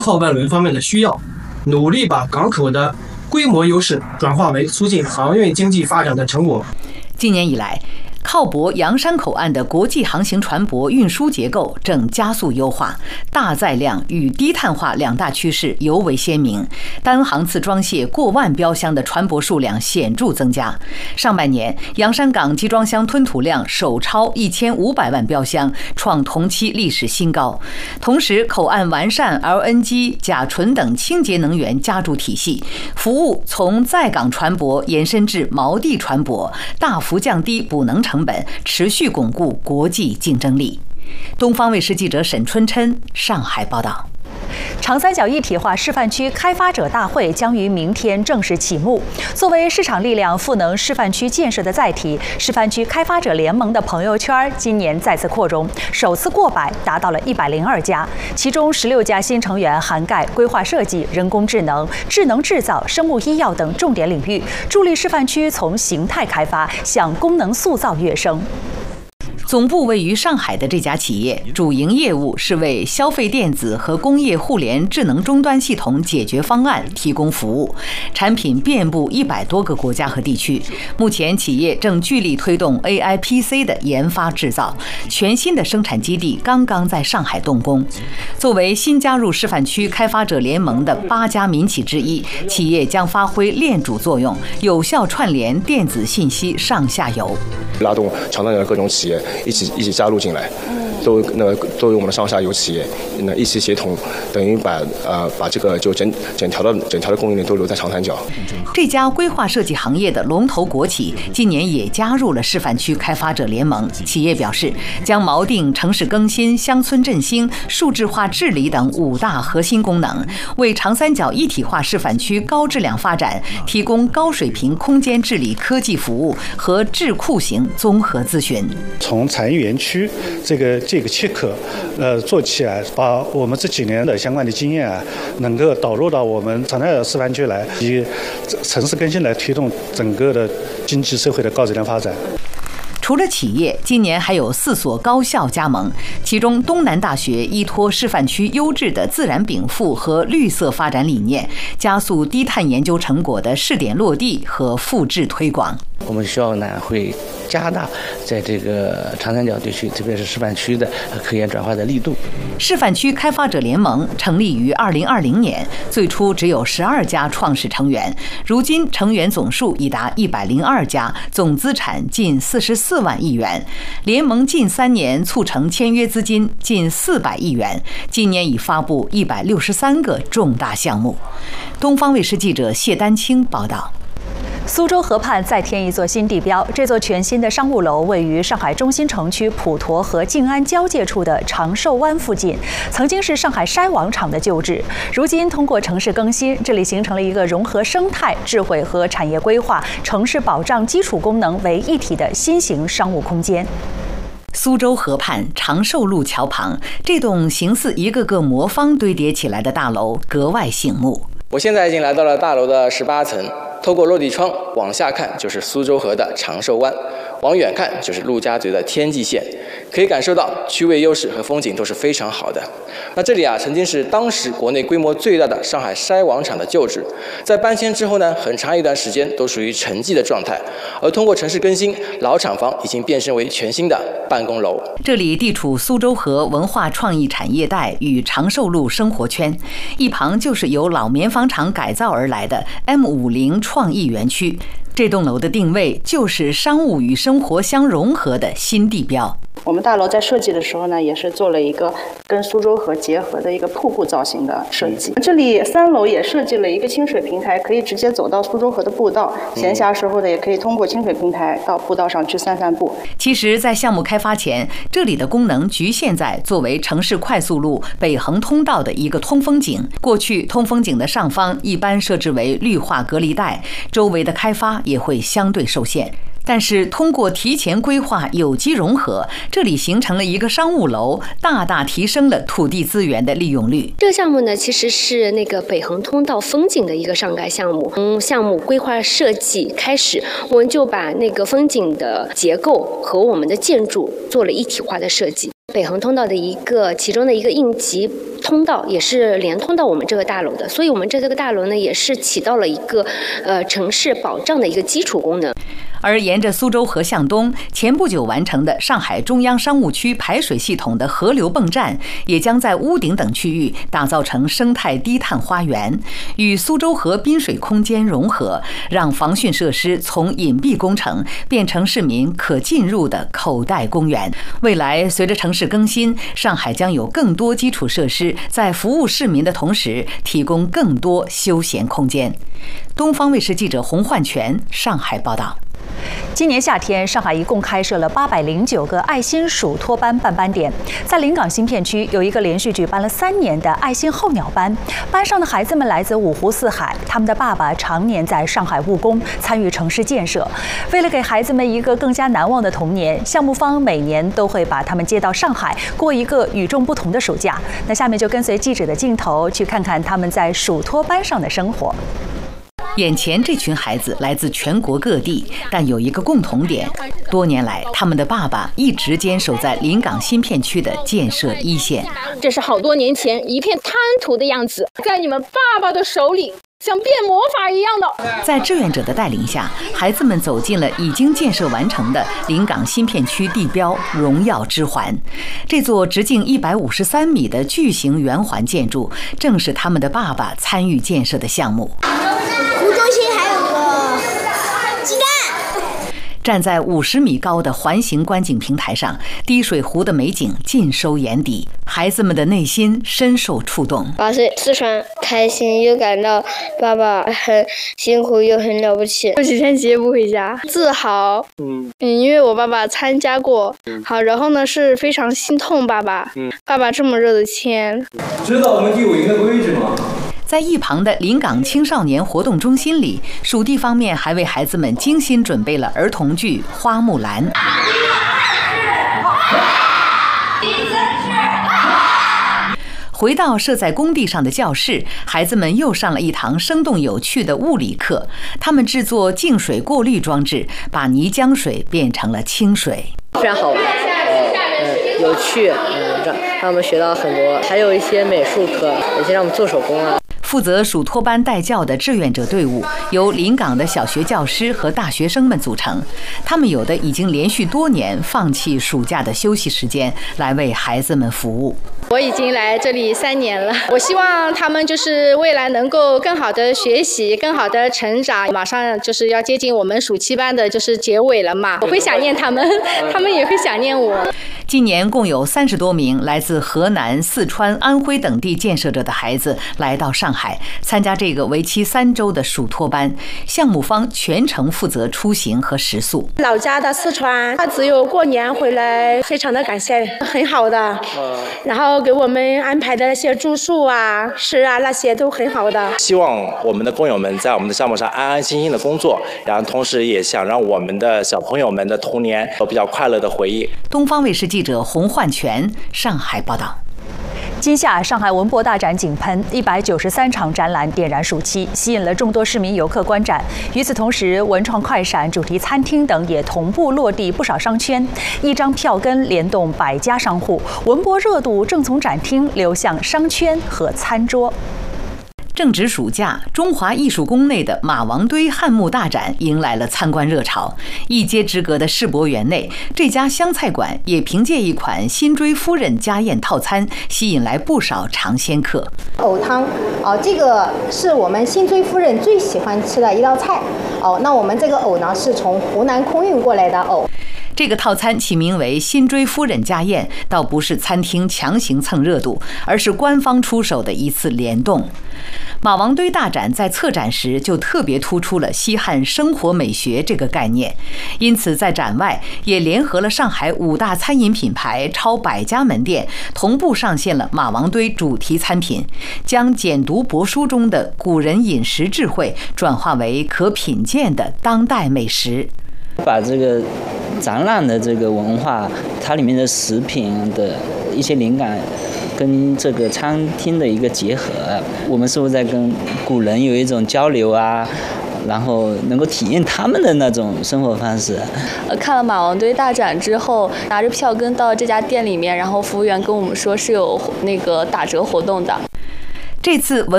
靠外轮方面的需要，努力把港口的规模优势转化为促进航运经济发展的成果。 今年以来，靠泊洋山口岸的国际航行船舶运输结构正加速优化，大载量与低碳化两大趋势尤为鲜明。单航次装卸过万标箱的船舶数量显著增加。上半年，洋山港集装箱吞吐量首超1500万标箱，创同期历史新高。同时，口岸完善 LNG、甲醇等清洁能源加注体系，服务从在港船舶延伸至锚地船舶，大幅降低补能成本，持续巩固国际竞争力。东方卫视记者沈春琛上海报道。 长三角一体化示范区开发者大会将于明天正式启幕。作为市场力量赋能示范区建设的载体，示范区开发者联盟的朋友圈今年再次扩容，首次过百，达到了102家。其中16家新成员涵盖规划设计、人工智能、智能制造、生物医药等重点领域，助力示范区从形态开发向功能塑造跃升。 总部位于上海的这家企业，主营业务是为消费电子和工业互联智能终端系统解决方案提供服务，产品遍布100多个国家和地区。目前，企业正聚力推动 AI PC 的研发制造，全新的生产基地刚刚在上海动工。作为新加入示范区开发者联盟的8家民企之一，企业将发挥链主作用，有效串联电子信息上下游， 拉动长三角的各种企业一起加入进来，作为我们的上下游企业，一起协同，等于把这个就整条的供应链都留在长三角。 这家规划设计行业的龙头国企今年也加入了示范区开发者联盟。企业表示，将锚定城市更新、乡村振兴、数字化治理等5大核心功能，为长三角一体化示范区高质量发展提供高水平空间治理科技服务和智库型综合咨询。 从产业园区这个切口做起来，把我们这几年的相关的经验能够导入到我们长三角示范区来，以城市更新来推动整个的经济社会的高质量发展。 除了企业，今年还有4所高校加盟，其中东南大学依托示范区优质的自然禀赋和绿色发展理念，加速低碳研究成果的试点落地和复制推广。 我们学校呢会加大在这个长三角地区，特别是示范区的科研转化的力度。 示范区开发者联盟成立于2020年，最初只有12家创始成员，如今成员总数已达102家，总资产近44万亿元。联盟近3年促成签约资金近400亿元，今年已发布163个重大项目。东方卫视记者谢丹青报道。 苏州河畔再添一座新地标，这座全新的商务楼位于上海中心城区普陀和静安交界处的长寿湾附近，曾经是上海筛网厂的旧址。如今通过城市更新，这里形成了一个融合生态、智慧和产业规划、城市保障基础功能为一体的新型商务空间。 苏州河畔长寿路桥旁，这栋形似一个个魔方堆叠起来的大楼格外醒目。 我现在已经来到了大楼的18层，透过落地窗往下看就是苏州河的长寿湾，往远看就是陆家嘴的天际线，可以感受到区位优势和风景都是非常好的。那这里曾经是当时国内规模最大的上海筛网厂的旧址，在搬迁之后呢，很长一段时间都属于沉寂的状态，而通过城市更新，老厂房已经变身为全新的办公楼。 这里地处苏州河文化创意产业带与长寿路生活圈，一旁就是由老棉纺厂改造而来的 M50创意园区。这栋楼的定位就是商务与生活相融合的新地标。 我们大楼在设计的时候呢，也是做了一个跟苏州河结合的一个瀑布造型的设计。这里3楼也设计了一个清水平台，可以直接走到苏州河的步道，闲暇时候呢，也可以通过清水平台到步道上去散散步。 其实，在项目开发前，这里的功能局限在作为城市快速路北横通道的一个通风井。过去，通风井的上方一般设置为绿化隔离带，周围的开发也会相对受限。但是通过提前规划有机融合，这里形成了一个商务楼，大大提升了土地资源的利用率。 这个项目呢，其实是那个北横通道风景的一个上盖项目。从项目规划设计开始，我们就把那个风景的结构和我们的建筑做了一体化的设计。北横通道的其中的一个应急通道也是连通到我们这个大楼的，所以我们这个大楼呢也是起到了一个城市保障的一个基础功能。 而沿着苏州河向东，前不久完成的上海中央商务区排水系统的河流泵站，也将在屋顶等区域打造成生态低碳花园，与苏州河滨水空间融合，让防汛设施从隐蔽工程变成市民可进入的口袋公园。未来随着城市更新，上海将有更多基础设施在服务市民的同时，提供更多休闲空间。东方卫视记者洪焕全上海报道。 今年夏天，上海一共开设了809个爱心暑托班办班点。在临港新片区，有一个连续举办了3年的爱心候鸟班，班上的孩子们来自五湖四海，他们的爸爸常年在上海务工，参与城市建设。为了给孩子们一个更加难忘的童年，项目方每年都会把他们接到上海，过一个与众不同的暑假。那下面就跟随记者的镜头，去看看他们在暑托班上的生活。 眼前这群孩子来自全国各地，但有一个共同点：多年来，他们的爸爸一直坚守在临港新片区的建设一线。 这是好多年前一片滩涂的样子，在你们爸爸的手里，像变魔法一样的。 在志愿者的带领下，孩子们走进了已经建设完成的临港新片区地标荣耀之环。这座直径153米的巨型圆环建筑，正是他们的爸爸参与建设的项目。 湖中心还有个鸡蛋。 站在50米高的环形观景平台上，滴水湖的美景尽收眼底，孩子们的内心深受触动。 8岁四川，开心又感到爸爸很辛苦又很了不起。 过几天节不回家，自豪。因为我爸爸参加过。好，然后呢是非常心痛爸爸。爸爸这么热的天。 知道我们第5营的规矩吗？ 在一旁的临港青少年活动中心里，属地方面还为孩子们精心准备了儿童剧《花木兰》。回到设在工地上的教室，孩子们又上了一堂生动有趣的物理课。他们制作净水过滤装置，把泥浆水变成了清水。 非常好玩，有趣，让我们学到很多，还有一些美术课，有些让我们做手工啊。 负责暑托班带教的志愿者队伍由临港的小学教师和大学生们组成，他们有的已经连续多年放弃暑假的休息时间来为孩子们服务。 我已经来这里3年了，我希望他们就是未来能够更好的学习，更好的成长。马上就是要接近我们暑期班的就是结尾了嘛，我会想念他们，他们也会想念我。 今年共有30多名来自河南、四川、安徽等地建设者的孩子来到上海，参加这个为期3周的暑托班。项目方全程负责出行和食宿。 老家的四川，他只有过年回来，非常的感谢，很好的。然后给我们安排的那些住宿啊、吃啊那些都很好的。 希望我们的工友们在我们的项目上安安心心的工作，然后同时也想让我们的小朋友们的童年有比较快乐的回忆。 东方卫视记者洪焕全上海报道。 今夏，上海文博大展井喷，193场展览点燃暑期，吸引了众多市民游客观展。与此同时，文创快闪、主题餐厅等也同步落地不少商圈，一张票根联动100家商户，文博热度正从展厅流向商圈和餐桌。正值暑假，中华艺术宫内的马王堆汉墓大展迎来了参观热潮。一街之隔的世博园内，这家湘菜馆也凭借一款辛追夫人家宴套餐，吸引来不少尝鲜客。 藕汤，这个是我们辛追夫人最喜欢吃的一道菜。那我们这个藕呢，是从湖南空运过来的藕。 这个套餐起名为辛追夫人家宴，倒不是餐厅强行蹭热度，而是官方出手的一次联动。马王堆大展在策展时就特别突出了西汉生活美学这个概念，因此在展外也联合了上海5大餐饮品牌超100家门店，同步上线了马王堆主题餐品，将简读帛书中的古人饮食智慧转化为可品鉴的当代美食。 把这个展览的这个文化，它里面的食品的一些灵感跟这个餐厅的一个结合，我们是不是在跟古人有一种交流啊？ 然后能够体验他们的那种生活方式。 看了马王堆大展之后，拿着票根到这家店里面，然后服务员跟我们说是有那个打折活动的。 这次文